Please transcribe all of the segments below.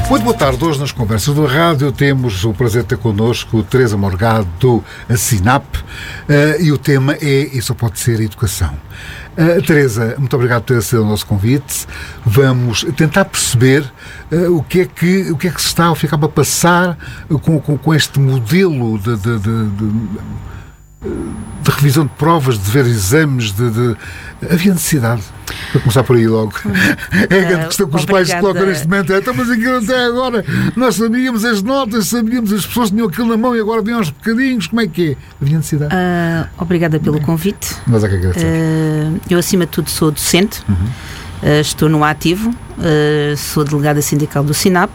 Muito boa tarde. Hoje nas conversas do rádio temos o prazer de ter connosco Teresa Morgado do SINAP e o tema é e só pode ser educação. Teresa, muito obrigado por ter aceito ao nosso convite. Vamos tentar perceber o que é que se está a ficar para passar com este modelo de revisão de provas, de ver exames, havia necessidade. Para começar por aí logo. É a grande questão que os pais se colocam neste momento. Então, mas aquilo até agora, nós sabíamos as notas, sabíamos as pessoas tinham aquilo na mão e agora vinham aos bocadinhos. Como é que é? Havia necessidade? Obrigada pelo convite. Nós é que agradecemos. Eu, acima de tudo, sou docente. Estou no ativo. Sou delegada sindical do SINAP.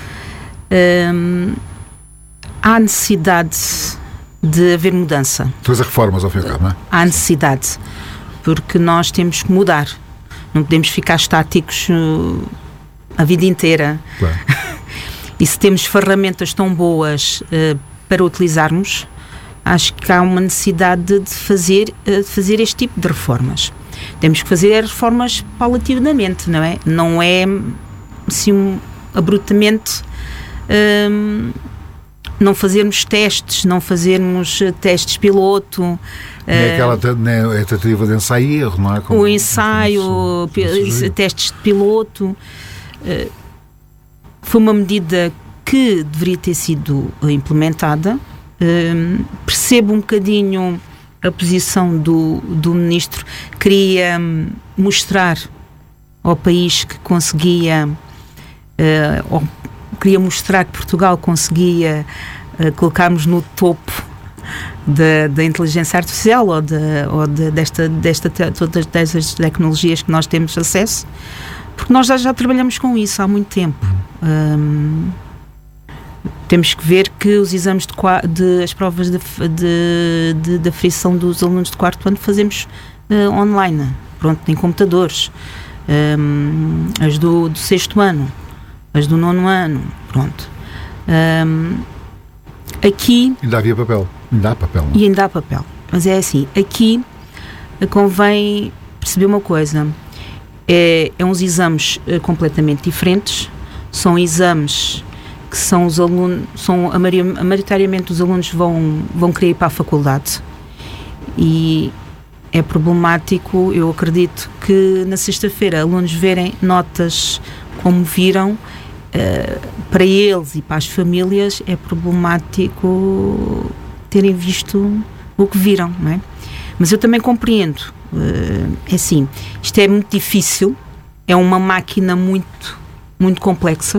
Há necessidade de haver mudança. Depois as reformas, ao fim e ao cabo, não é? Há necessidade. Porque nós temos que mudar. Não podemos ficar estáticos a vida inteira. Claro. E se temos ferramentas tão boas para utilizarmos, acho que há uma necessidade de fazer este tipo de reformas. Temos que fazer reformas paulatinamente, não é? Não é assim abruptamente não fazermos testes piloto. Nem aquela tentativa de ensaio e erro, não é? O ensaio, testes de piloto. Foi uma medida que deveria ter sido implementada. Percebo um bocadinho a posição do Ministro. Queria mostrar ao país que conseguia, queria mostrar que Portugal conseguia colocarmos no topo da inteligência artificial ou todas estas tecnologias que nós temos acesso, porque nós já trabalhamos com isso há muito tempo. Temos que ver que os exames as provas de aferição dos alunos de quarto ano fazemos online, pronto, em computadores, as do sexto ano, as do nono ano, pronto. Aqui... Ainda havia papel. Ainda há papel. Não? E ainda há papel. Mas é assim, aqui convém perceber uma coisa. É uns exames completamente diferentes. São exames que são os alunos... maioritariamente os alunos vão querer ir para a faculdade. E é problemático, eu acredito, que na sexta-feira alunos verem notas como viram... para eles e para as famílias é problemático terem visto o que viram, não é? Mas eu também compreendo. É assim, isto é muito difícil, é uma máquina muito, muito complexa.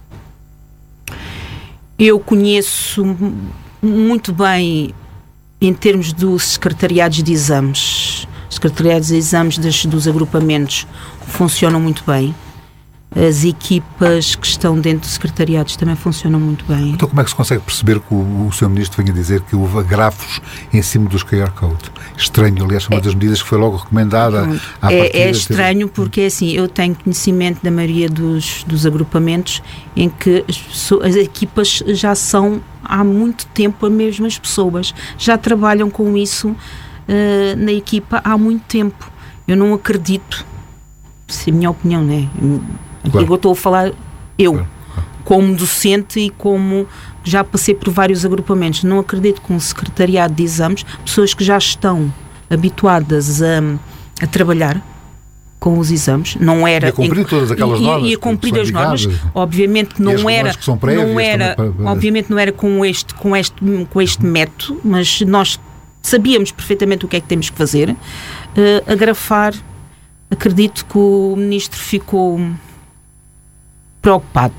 Eu conheço muito bem, em termos dos secretariados de exames, os secretariados de exames dos agrupamentos funcionam muito bem. As equipas que estão dentro dos secretariados também funcionam muito bem. Então como é que se consegue perceber que o Sr. Ministro venha dizer que houve agrafos em cima dos QR Code? Estranho, aliás, uma das medidas que foi logo recomendada. É estranho porque, assim, eu tenho conhecimento da maioria dos agrupamentos em que as equipas já são há muito tempo as mesmas pessoas. Já trabalham com isso na equipa há muito tempo. Eu não acredito, se é a minha opinião, não é? Claro. Eu estou a falar como docente e como já passei por vários agrupamentos. Não acredito que um secretariado de exames, pessoas que já estão habituadas a trabalhar com os exames, não era... E a cumprir todas aquelas normas. E a cumprir as normas. Obviamente que não era... Obviamente não era com este método, mas nós sabíamos perfeitamente o que é que temos que fazer. Agrafar, acredito que o Ministro ficou preocupado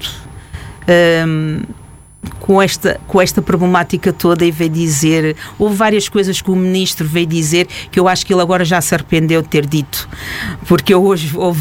com esta problemática toda e veio dizer, houve várias coisas que o Ministro veio dizer que eu acho que ele agora já se arrependeu de ter dito, porque eu hoje ouvi